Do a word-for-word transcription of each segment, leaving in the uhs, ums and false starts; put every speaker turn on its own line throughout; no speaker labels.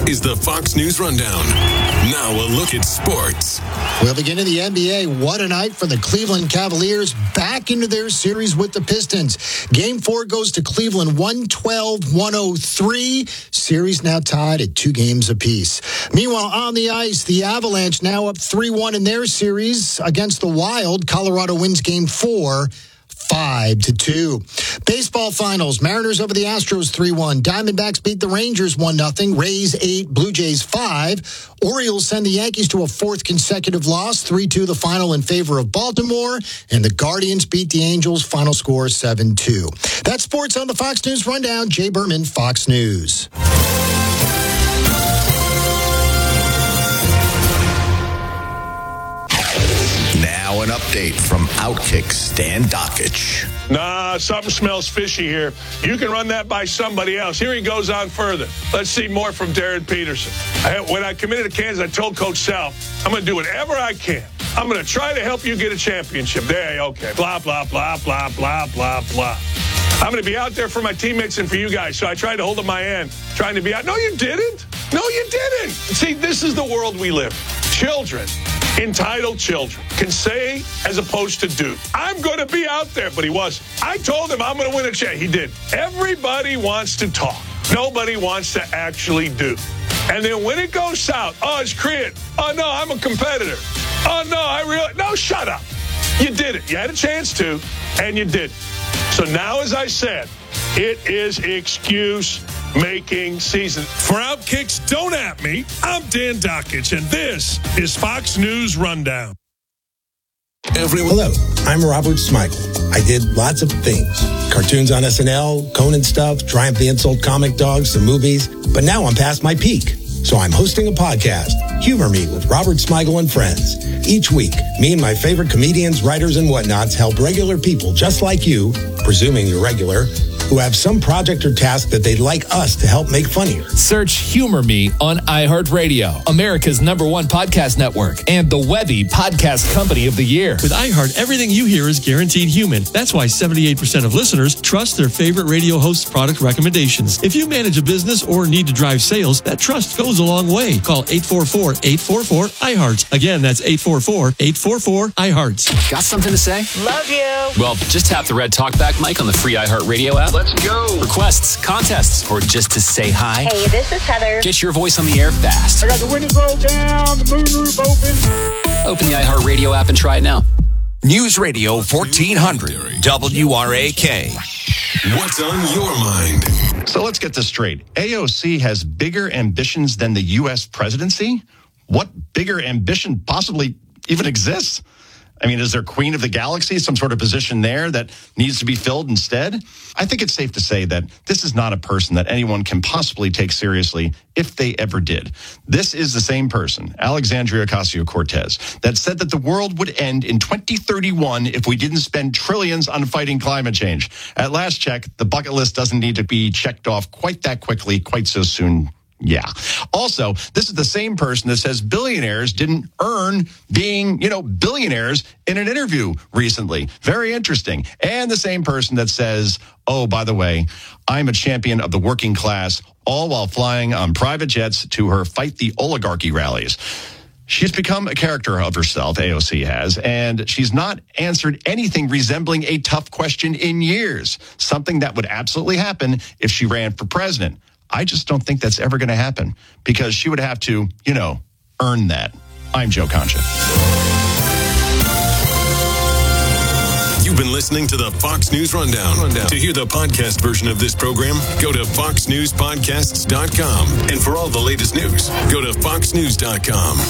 is the Fox News Rundown. Now a look at sports.
We'll begin in the N B A. What a night for the Cleveland Cavaliers, back into their series with the Pistons. Game four goes to Cleveland, one twelve one oh three. Series now tied at two games apiece. Meanwhile, on the ice, the Avalanche now up three one in their series against the Wild. Colorado wins game four. Five to two. Baseball finals. Mariners over the Astros three one. Diamondbacks beat the Rangers one nothing. Rays eight, Blue Jays five. Orioles send the Yankees to a fourth consecutive loss. three two the final in favor of Baltimore. And the Guardians beat the Angels. Final score seven two. That's sports on the Fox News Rundown. Jay Berman, Fox News.
Now an update from Outkick Stan Dockich.
Nah, something smells fishy here. You can run that by somebody else. Here he goes on further. Let's see more from Darren Peterson. I, when I committed to Kansas, I told Coach Sal, I'm going to do whatever I can. I'm going to try to help you get a championship. There, okay. Blah, blah, blah, blah, blah, blah, blah. I'm going to be out there for my teammates and for you guys. So I tried to hold up my end, trying to be out. No, you didn't. No, you didn't. See, this is the world we live in. Children, entitled children, can say as opposed to do. I'm going to be out there, but he wasn't. I told him I'm going to win a chair. He did. Everybody wants to talk. Nobody wants to actually do. And then when it goes south, oh, it's Creed. Oh, no, I'm a competitor. Oh, no, I really... No, shut up. You did it. You had a chance to, and you did. So now, as I said, it is excuse-making season.
For Outkicks, don't at me. I'm Dan Dockich, and this is Fox News Rundown.
Everyone.
Hello, I'm Robert Smigel. I did lots of things. Cartoons on S N L, Conan stuff, Triumph the Insult comic dogs, some movies. But now I'm past my peak. So I'm hosting a podcast, Humor Me with Robert Smigel and Friends. Each week, me and my favorite comedians, writers, and whatnots help regular people just like you, presuming you're regular, who have some project or task that they'd like us to help make funnier.
Search Humor Me on iHeartRadio, America's number one podcast network, and the Webby Podcast Company of the Year.
With iHeart, everything you hear is guaranteed human. That's why seventy-eight percent of listeners trust their favorite radio host's product recommendations. If you manage a business or need to drive sales, that trust goes a long way. Call eight four four, eight four four, iHeart. Again, that's eight four four, eight four four, iHeart.
Got something to say?
Love you.
Well, just tap the red talkback mic on the free iHeartRadio app.
Let's go.
Requests, contests, or just to say hi.
Hey, this is Heather.
Get your voice on the air fast.
I got the windows rolled down, the moonroof open.
Open the iHeartRadio app and try it now.
News Radio fourteen hundred, W R A K.
What's on your mind?
So let's get this straight. A O C has bigger ambitions than the U S presidency? What bigger ambition possibly even exists? I mean, is there Queen of the Galaxy, some sort of position there that needs to be filled instead? I think it's safe to say that this is not a person that anyone can possibly take seriously if they ever did. This is the same person, Alexandria Ocasio-Cortez, that said that the world would end in twenty thirty-one if we didn't spend trillions on fighting climate change. At last check, the bucket list doesn't need to be checked off quite that quickly, quite so soon. Yeah. Also, this is the same person that says billionaires didn't earn being, you know, billionaires in an interview recently. Very interesting. And the same person that says, oh, by the way, I'm a champion of the working class, all while flying on private jets to her Fight the Oligarchy rallies. She's become a character of herself, A O C has, and she's not answered anything resembling a tough question in years, something that would absolutely happen if she ran for president. I just don't think that's ever going to happen because she would have to, you know, earn that. I'm Joe Concha.
You've been listening to the Fox News Rundown. Rundown. To hear the podcast version of this program, go to fox news podcasts dot com. And for all the latest news, go to fox news dot com.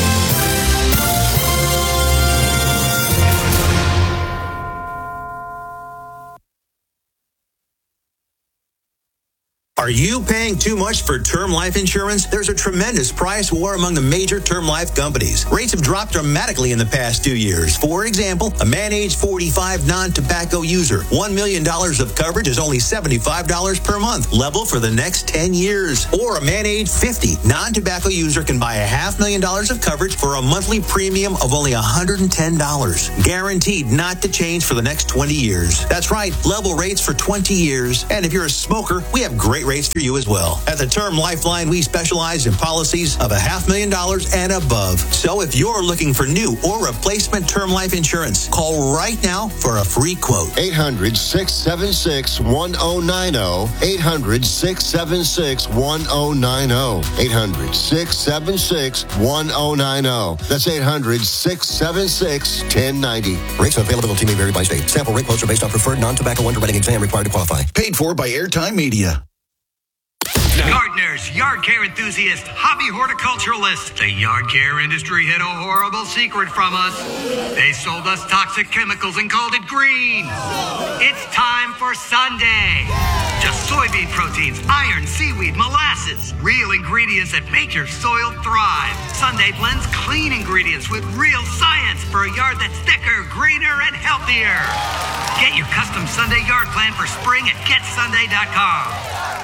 Are you paying too much for term life insurance? There's a tremendous price war among the major term life companies. Rates have dropped dramatically in the past two years. For example, a man age forty-five non-tobacco user, one million dollars of coverage is only seventy-five dollars per month, level for the next ten years. Or a man age fifty non-tobacco user can buy a half million dollars of coverage for a monthly premium of only one hundred ten dollars. Guaranteed not to change for the next twenty years. That's right, level rates for twenty years. And if you're a smoker, we have great rates rates for you as well. At the Term Lifeline, we specialize in policies of a half million dollars and above. So if you're looking for new or replacement term life insurance, call right now for a free quote.
eight hundred, six seven six, one oh nine oh. eight hundred, six seven six, one oh nine oh. eight hundred, six seven six, one oh nine oh. That's eight hundred, six seven six, one oh nine oh.
Rates and availability may vary by state. Sample rate quotes are based on preferred non-tobacco underwriting exam required to qualify.
Paid for by Airtime Media.
Gardeners, yard care enthusiasts, hobby horticulturalists. The yard care industry hid a horrible secret from us. They sold us toxic chemicals and called it green. It's time for Sunday. Just soybean proteins, iron, seaweed, molasses. Real ingredients that make your soil thrive. Sunday blends clean ingredients with real science for a yard that's thicker, greener, and healthier. Get your custom Sunday yard plan for spring at get sunday dot com.